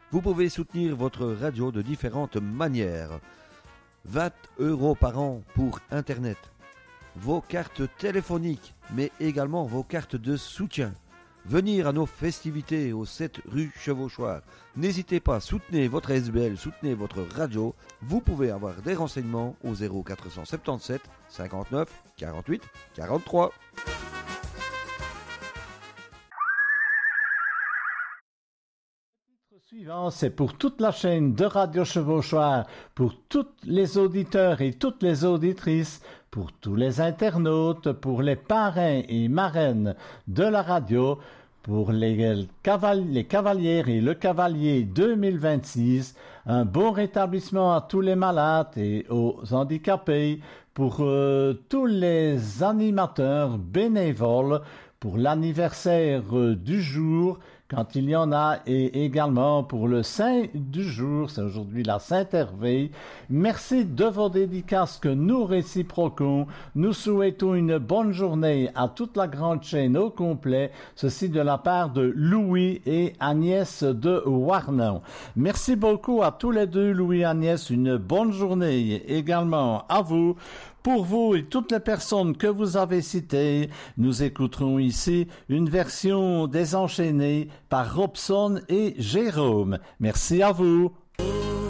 Vous pouvez soutenir votre radio de différentes manières. 20 € par an pour Internet, vos cartes téléphoniques, mais également vos cartes de soutien. Venir à nos festivités au 7 rue Chevauchoir. N'hésitez pas, soutenez votre SBL, soutenez votre radio. Vous pouvez avoir des renseignements au 0477 59 48 43. Suivant, c'est pour toute la chaîne de Radio Chevauchoir, pour tous les auditeurs et toutes les auditrices, pour tous les internautes, pour les parrains et marraines de la radio, pour les cavalières et le cavalier 2026, un bon rétablissement à tous les malades et aux handicapés, pour tous les animateurs bénévoles, pour l'anniversaire du jour, quand il y en a, et également pour le Saint du jour, c'est aujourd'hui la Saint-Hervé. Merci de vos dédicaces que nous réciproquons. Nous souhaitons une bonne journée à toute la grande chaîne au complet. Ceci de la part de Louis et Agnès de Warnon. Merci beaucoup à tous les deux, Louis et Agnès. Une bonne journée également à vous. Pour vous et toutes les personnes que vous avez citées, nous écouterons ici une version désenchaînée par Robson et Jérôme. Merci à vous.